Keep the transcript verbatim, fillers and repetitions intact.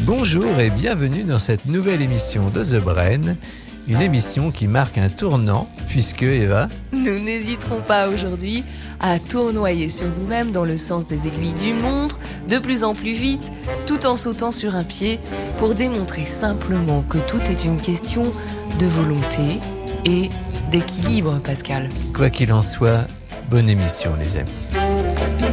Bonjour et bienvenue dans cette nouvelle émission de The Brain, une émission qui marque un tournant puisque, Eva... Nous n'hésiterons pas aujourd'hui à tournoyer sur nous-mêmes dans le sens des aiguilles d'une montre, de plus en plus vite, tout en sautant sur un pied, pour démontrer simplement que tout est une question de volonté et d'équilibre, Pascal. Quoi qu'il en soit, bonne émission les amis.